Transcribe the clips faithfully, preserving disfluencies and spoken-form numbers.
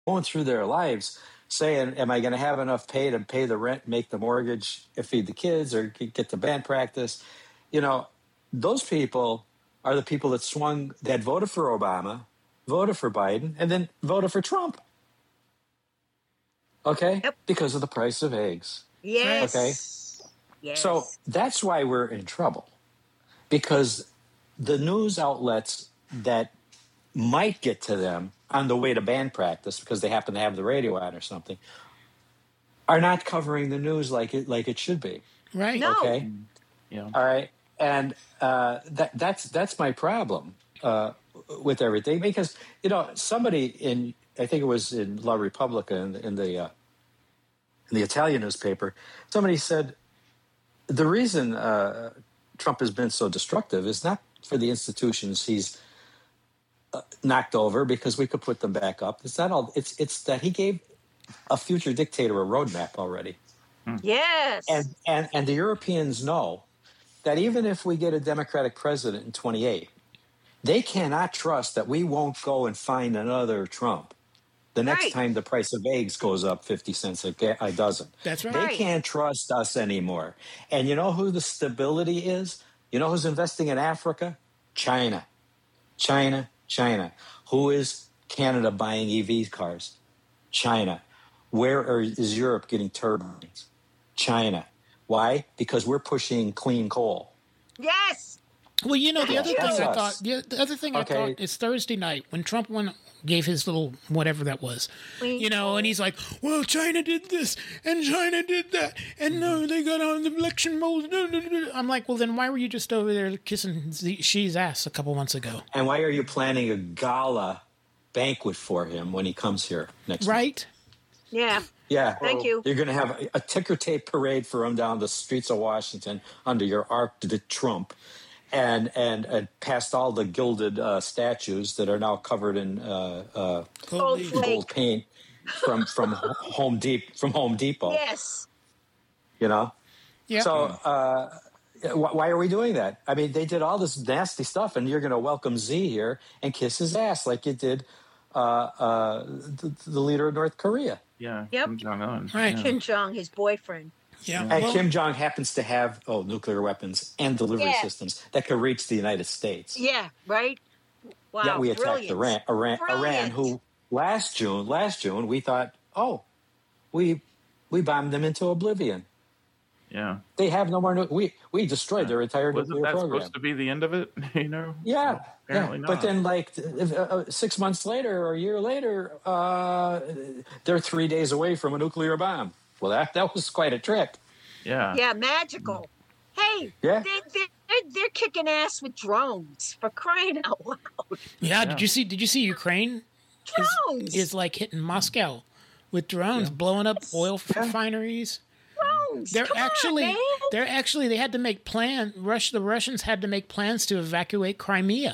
going through their lives saying, am I going to have enough pay to pay the rent, make the mortgage, feed the kids, or get to band practice? You know, those people are the people that swung, that voted for Obama, voted for Biden, and then voted for Trump. Okay? Yep. Because of the price of eggs. Yes. Okay? Yes. So that's why we're in trouble. Because the news outlets that might get to them on the way to band practice because they happen to have the radio on or something are not covering the news like it like it should be. Right. No. Okay. Yeah. All right. And uh, that that's that's my problem uh, with everything because you know somebody in I think it was in La Repubblica in, in the uh, in the Italian newspaper somebody said the reason uh, Trump has been so destructive is not for the institutions he's Uh, knocked over because we could put them back up. It's not all. It's it's that he gave a future dictator a roadmap already. Yes. And and and the Europeans know that even if we get a Democratic president in twenty-eight, they cannot trust that we won't go and find another Trump the next Right. time the price of eggs goes up fifty cents a, ga- a dozen. That's right. They Right. can't trust us anymore. And you know who the stability is? You know who's investing in Africa? China. China. China. Who is Canada buying E V cars? China. Where are, is Europe getting turbines? China. Why? Because we're pushing clean coal. Yes. Well, you know, the other That's thing I us. thought, the, the other thing Okay. I thought is Thursday night when Trump went, gave his little whatever that was, you know, and he's like, well, China did this and China did that, and no, they got on the election mode. I'm like, well, then why were you just over there kissing Z- Xi's ass a couple months ago? And why are you planning a gala banquet for him when he comes here next month? Right? Yeah. Yeah. Thank you. You're going to have a, a ticker tape parade for him down the streets of Washington under your Arc de Trump. And, and and past all the gilded uh, statues that are now covered in uh, uh, Gold flake. gold paint from from Home Deep from Home Depot. Yes. You know. Yeah. So uh, wh- why are we doing that? I mean, they did all this nasty stuff, and you're going to welcome Z here and kiss his ass like you did uh, uh, the, the leader of North Korea. Yeah. Yep. Kim Jong-un. Right. Yeah. Kim Jong, his boyfriend. Yeah. And Well, Kim Jong happens to have oh nuclear weapons and delivery Yeah. systems that could reach the United States. Yeah. Right. Wow. Yet we attacked brilliant. Iran, Iran, Iran, Brilliant. who last June, last June, we thought, oh, we we bombed them into oblivion. Yeah. They have no more. Nu- we we destroyed their entire Wasn't nuclear that program. supposed to be the end of it? You know? Yeah, Apparently yeah. not. But then, like uh, uh, six months later or a year later, uh, they're three days away from a nuclear bomb. Well, that that was quite a trick. Yeah. Yeah. Magical. Hey. Yeah. They, they, they're, they're kicking ass with drones for crying out loud. yeah. Did you see? Did you see Ukraine Drones. is, is like hitting Moscow with drones, blowing up oil refineries? drones. They're Come on, actually, man. they're actually, they had to make plan. Rush, the Russians had to make plans to evacuate Crimea,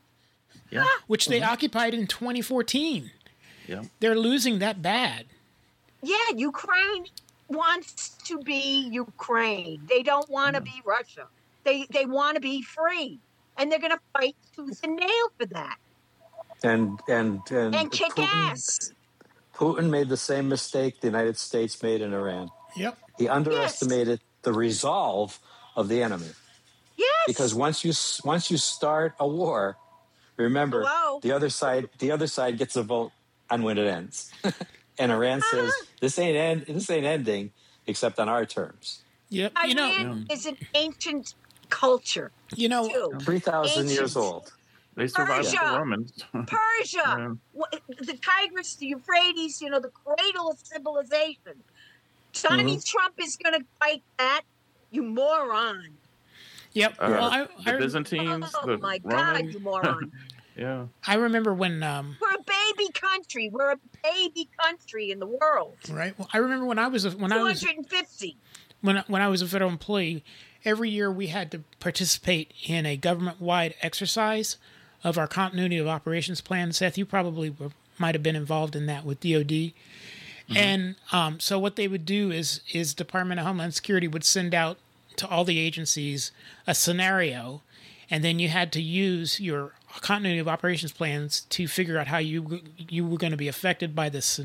Yeah. which they occupied in twenty fourteen. Yeah. They're losing that bad. Yeah, Ukraine wants to be Ukraine. They don't want to be Russia. They they want to be free, and they're going to fight tooth and nail for that And and and, and kick Putin, ass. Putin made the same mistake the United States made in Iran. Yep. He underestimated the resolve of the enemy. Yes, Because once you once you start a war, remember Hello? the other side the other side gets a vote on when it ends, and Iran says this ain't end this ain't ending except on our terms. Yep. You know, Iran is an ancient culture you know, too. Three thousand years Ancient. old. They survived Persia. the Romans. Persia, Yeah. wh- the Tigris, the Euphrates, you know, the cradle of civilization. Donald Mm-hmm. Trump is going to fight that, you moron. yep. Uh, well, I, the I, Byzantines, Oh the my Romans. God, you moron. Yeah. I remember when, um, We're a baby country. We're a baby country in the world. right. Well, I remember when I was a, when I was two hundred fifty. when I- when I was a federal employee, every year we had to participate in a government-wide exercise of our continuity of operations plan. Seth, you probably were, might have been involved in that with D O D. And um, so what they would do is is Department of Homeland Security would send out to all the agencies a scenario, and then you had to use your continuity of operations plans to figure out how you you were going to be affected by this